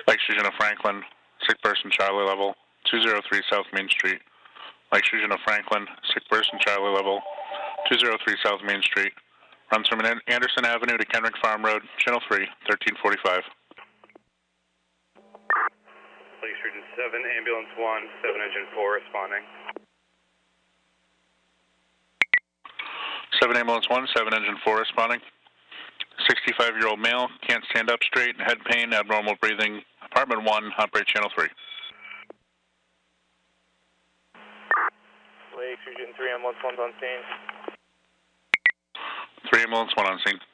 Lake Region of Franklin, sick person Charlie level, 203 South Main Street. Lake Region of Franklin, sick person Charlie level, 203 South Main Street. Runs from Anderson Avenue to Kenrick Farm Road, Channel 3, 1345. Lake Region 7, Ambulance 1, 7 Engine 4 responding. 7 Ambulance 1, 7 Engine 4 responding. 65-year-old male, can't stand up straight, head pain, abnormal breathing, apartment 1, operate Channel 3. Lake Region 3, Ambulance 1's on scene. 3 Ambulance 1 on scene.